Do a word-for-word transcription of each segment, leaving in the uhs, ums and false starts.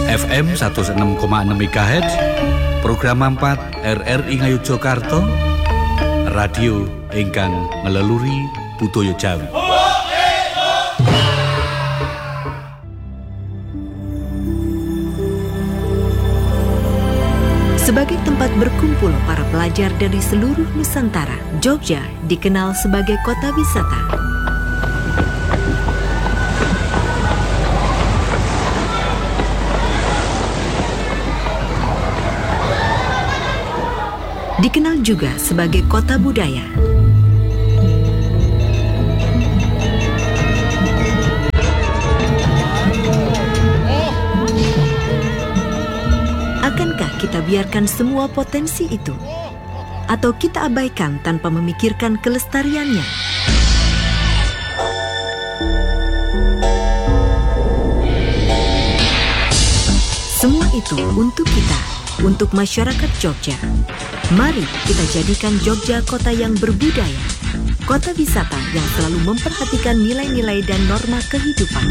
F M seratus enam koma enam MHz, program empat R R I Ngayogyakarta, radio ingkang ngeleluri budaya Jawi. Sebagai tempat berkumpul para pelajar dari seluruh Nusantara, Jogja dikenal sebagai kota wisata. Dikenal juga sebagai kota budaya. Akankah kita biarkan semua potensi itu? Atau kita abaikan tanpa memikirkan kelestariannya? Semua itu untuk kita, untuk masyarakat Jogja. Mari kita jadikan Jogja kota yang berbudaya, kota wisata yang selalu memperhatikan nilai-nilai dan norma kehidupan.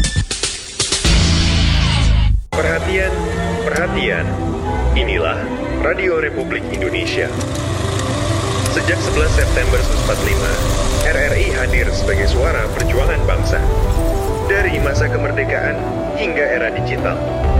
Perhatian, perhatian. Inilah Radio Republik Indonesia. Sejak sebelas September seribu sembilan ratus empat puluh lima, R R I hadir sebagai suara perjuangan bangsa. Dari masa kemerdekaan hingga era digital.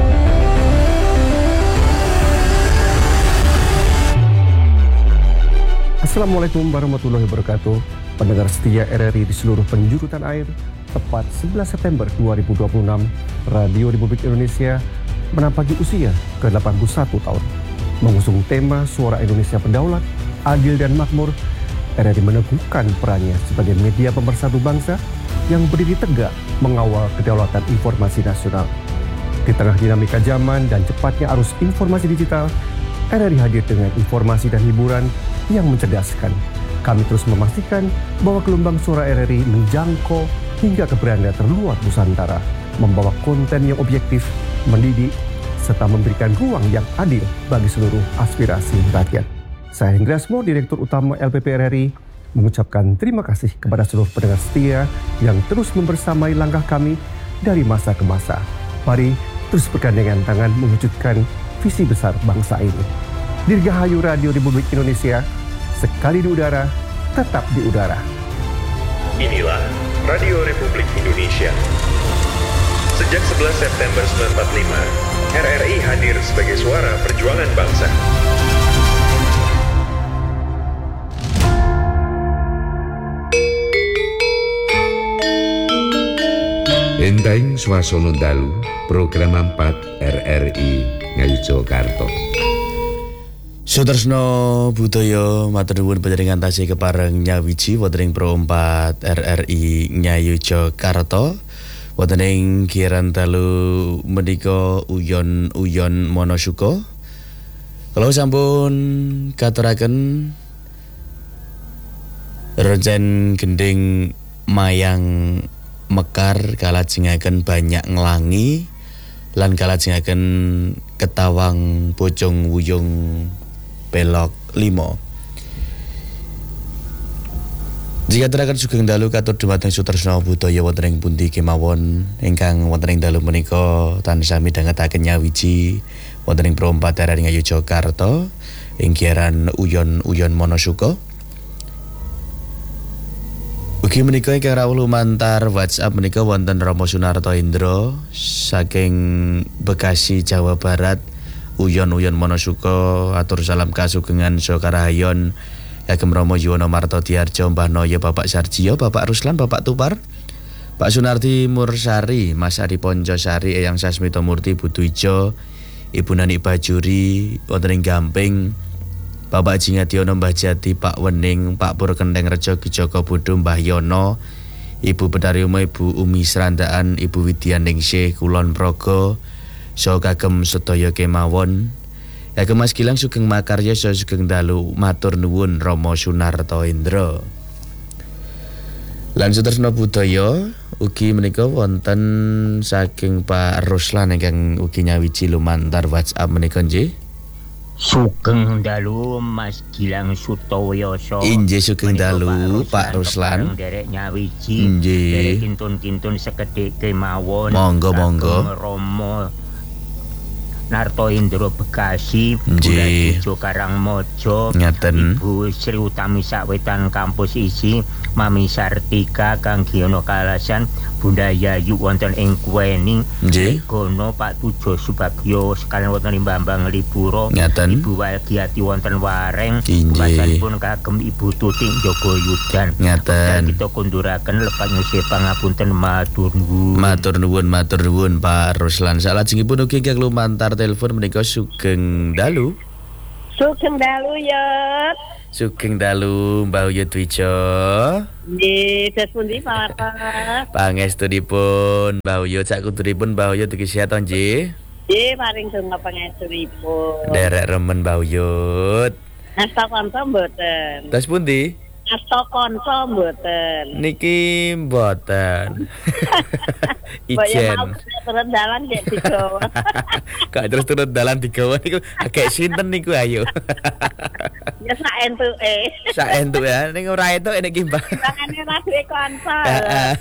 Assalamualaikum warahmatullahi wabarakatuh. Pendengar setia R R I di seluruh penjuru tanah air, tepat sebelas September dua ribu dua puluh enam, Radio Republik Indonesia menampaki usia ke delapan puluh satu tahun. Mengusung tema Suara Indonesia Berdaulat, Adil dan Makmur, R R I meneguhkan perannya sebagai media pemersatu bangsa yang berdiri tegak mengawal kedaulatan informasi nasional. Di tengah dinamika zaman dan cepatnya arus informasi digital, R R I hadir dengan informasi dan hiburan yang mencerdaskan. Kami terus memastikan bahwa gelombang suara R R I menjangkau hingga ke beranda terluar Nusantara, membawa konten yang objektif, mendidik, serta memberikan ruang yang adil bagi seluruh aspirasi rakyat. Saya Hendriasmo, Direktur Utama L P P R R I, mengucapkan terima kasih kepada seluruh pendengar setia yang terus membersamai langkah kami dari masa ke masa. Mari terus bergandengan tangan mewujudkan visi besar bangsa ini. Dirgahayu Radio Republik Indonesia, sekali di udara, tetap di udara. Inilah Radio Republik Indonesia. Sejak sebelas September seribu sembilan ratus empat puluh lima, R R I hadir sebagai suara perjuangan bangsa. Enteng swasana dalu, program empat R R I Ngayogyakarta. Sutresno budaya matur nuwun panjenengan tasih kepareng nyawiji wonten ing Pro empat R R I Ngayogyakarta. Wonten ing kiran dalu menika uyon-uyon Monosuka. Kalau sampun katuraken rencen gending mayang mekar kalajengaken banyak nglangi lan kalajengaken ketawang bojong wuyung pelok limo. Jika terakan sugeng dalu katur dumateng sutresna budaya wonten ing pundi kemawon ingkang wonten ing dalu menika tansah midhangetaken nyawiji wonten ing Pro empat R R I Ngayogyakarta ing kiaran uyon-uyon Monosuka. Ugi menika ingkang rawuh lumantar WhatsApp menika wonten Romo Sunarto Indro saking Bekasi, Jawa Barat. Uyon-uyon Monosuka atur salam kasugengan saha karahayon kagem Romo Yuwono Marto Diarjo, Mbah Noyo, Bapak Sarjio, Bapak Ruslan, Bapak Tupar, Pak Sunarti Mursari, Mas Ari Poncosari, Eyang Sasmito Murti, Budu Ijo, Ibu Nani Bajuri, wonten ing Gamping, Bapak Jingadiono, Mbah Jati, Pak Wening, Pak Pur Kendeng Rejo, Kijoko Budu, Mbah Yono, Ibu Bedariumo, Ibu Umi Serandaan, Ibu Widyaningsih, Kulon Progo, so kagem sedaya kemawon. Ya Mas Gilang sugeng makarya so sugeng dalu matur nuwun Romo Sunarto Indro. Lan sutresna budaya ugi menika wonten saking Pak Ruslan ingkang ugi nyawiji lumantar WhatsApp menika nggih. Sugeng dalu Mas Gilang Sutoyoso. Inggih sugeng dalu Pak Ruslan. Derek nyawiji. Derek kintun-kintun sekedhik kemawon. Monggo monggo. Romo Narto Indro Bekasi, Nggih. Buladijo Karangmojo, Ngaten. Ibu Sri Utami Sakwetan Kampus Isi, Mami Sartika Kang Giono Kalasan, Bunda Yayu wonten ing Kuweni, Nggih. Gono Pak Tujo Subagyo sekalian wonten ing Bambang Liburo, Ngaten. Ibu Walgiati wonten Wareng, Inggih. Pasanipun kagem Ibu Tuting Jogo Yudan. Ngaten. Kita kunduraken lepat nyusi pangapunten matur nuwun. Matur nuwun, matur nuwun Pak Ruslan. Salajengipun ugi ingkang lumantar telepon menika sugeng dalu. Sugeng dalu Yut. Sugeng dalu Mbah Uyut Wijo. Nggih, dos pundi Pak? Pangestunipun Mbah Uyut sakuduripun Mbah Uyut ugi sehat nggih. Nggih, paring donga pangestunipun. Derek remen Mbah Uyut. Asta kanca mboten. Dos pundi? Asta kanca mboten. Niki mboten. Ijen. Turun dalan nggih digawa. Kak terus turun dalan digawa niku agak sinten niku ayo. Ya sak entuke. Sak entuk ya, ning ora entuk nek iki Mbah. Tangane ra duwe kanca. Heeh.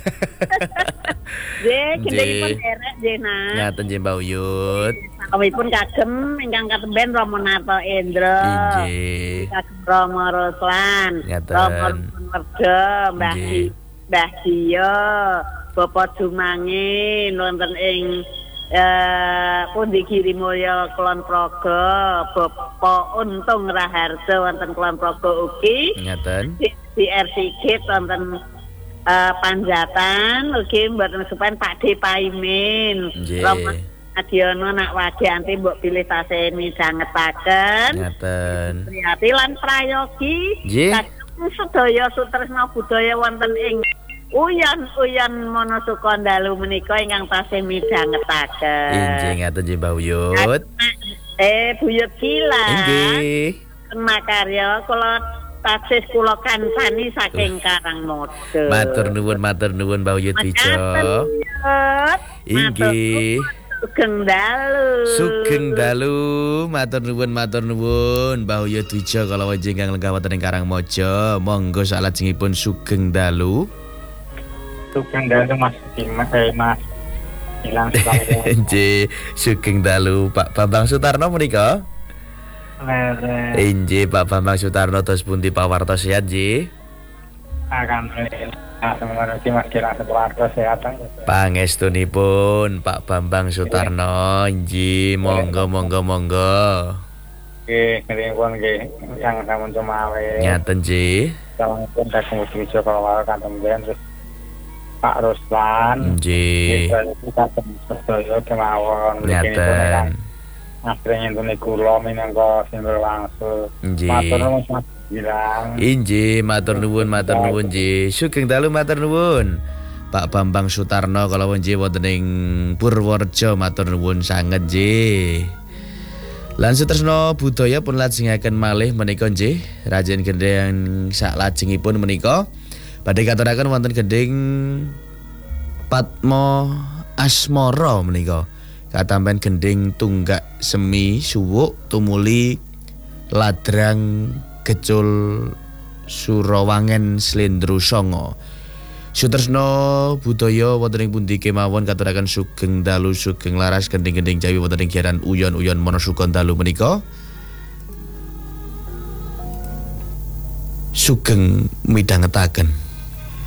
Nggih, gendhengipun derek nggih nah. Ngaten nggih Mbah Uyut. Kawipun kagem ingkang katemben Rama Narto Indro. Inggih. Kagem Rama Ruslan. Ngaten. Rama Werda, Mbah Nggih. Di, Mbah Dio, Bapak Dumangin wonten ing eh Pundi Girimulya Kulon Progo, Bapak Untung Raharjo wonten Kulon Progo ugi. Ngaten. Di, di R Sigit wonten eh, Panjatan ugi mboten supen Pak D Paimin. Nggih. Rama Adiono nak wajanti mbok pilih tasih midhangetaken. Ngaten. Priyati lan prayogi Nggih. kagem sedaya sutresna budaya wonten ing Uyan-uyan Monosuka dalu menika ingkang tasih midhangetaken. Inggih ngaten nggih Mbah Uyut. Eh Buyut Gila. Inggih. Makarya kula taksih kula kancani saking Karangmodo. Matur nuwun, matur nuwun Mbah Uyut Wijo. Inggih. Sugeng dalu. Sugeng dalu, matur nuwun, matur nuwun Mbah Uyut Wijo kala wenjing kang lenggah wonten ing Karangmojo. Monggo salajengipun sugeng dalu. Sugeng dalu Mas Dimas, eh, Mas Ilang sekali. Inggih, sugeng dalu Pak Bambang Sutarno menika. Lere Inggih, Pak Bambang Sutarno tos pundi pawarta sehat nggih? alhamdulillah semoga Mas kira keluarga sehat. Pangestunipun Pak Bambang Sutarno. Inggih, monggo monggo monggo. Nggih, ngripun nggih yang sampun cumawe. Ngaten nggih. Sampun kagem Wijo kala katemben terus Pak Ruslan. Nggih. Nggih, kagem sedaya kemawon. Ngaten. Asring entune kula minangka sinten langsung. Nggih. Matur nuwun Mas Gilang. Inggih, matur nuwun, matur nuwun nggih. Sugeng dalu matur nuwun. Pak Bambang Sutarno kala nggih wonten ing Purworejo, matur nuwun sanget nggih. Lan sutresna budaya pun lajengaken malih menika nggih. Rajen gendheng sak lajengipun menika badhe katuraken wonten gendhing Patmo Asmara menika. Katampen gendhing tunggak semi suwuk tumuli ladrang gecul Surawangen Slendro Songo. Sutresna budaya wonten ing pundi kemawon katuraken sugeng dalu sugeng laras gendhing-gendhing Jawi wonten ing Giaran Uyon-uyon Monosuka dalu menika. Sugeng midhangetaken.